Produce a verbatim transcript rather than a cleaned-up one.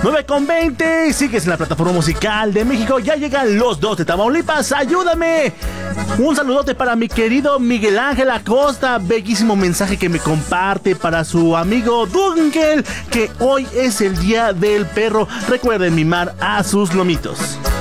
nueve con veinte, sigues en la plataforma musical de México. Ya llegan los dos de Tamaulipas. ¡Ayúdame! Un saludote para mi querido Miguel Ángel Acosta. Bellísimo mensaje que me comparte para su amigo Dunkel, que hoy es el día del perro. Recuerden mimar a sus lomitos.